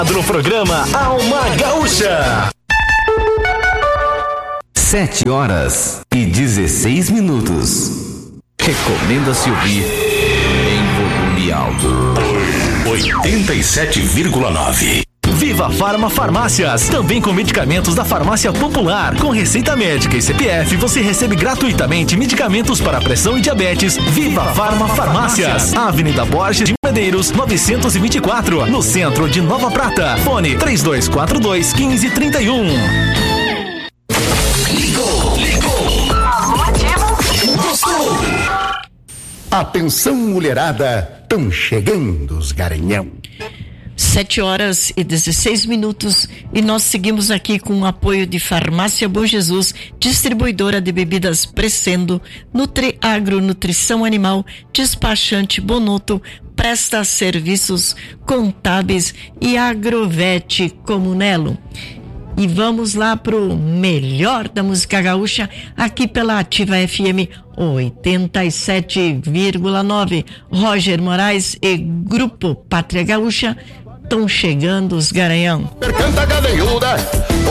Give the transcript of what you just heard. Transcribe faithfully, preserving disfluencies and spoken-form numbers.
No programa Alma Gaúcha. Sete horas e dezesseis minutos. Recomenda-se ouvir em volume alto. oitenta e sete vírgula nove. Viva Farma Farmácias, também com medicamentos da Farmácia Popular. Com receita médica e C P F, você recebe gratuitamente medicamentos para pressão e diabetes. Viva Farma Farmácias, Avenida Borges de Medeiros, novecentos e vinte e quatro, no centro de Nova Prata. Fone três dois quatro dois, um cinco três um. Ligou, ligou. Gostou. Atenção, mulherada, tão chegando os Garanhão. Sete horas e dezesseis minutos e nós seguimos aqui com o apoio de Farmácia Bom Jesus, distribuidora de bebidas Crescendo, Nutriagro, Nutrição Animal, Despachante Bonotto, presta serviços contábeis e Agrovete Comunelo. E vamos lá pro melhor da música gaúcha aqui pela Ativa F M oitenta e sete vírgula nove. Roger Moraes e Grupo Pátria Gaúcha. Estão chegando os Garanhão. Canta galenhuda,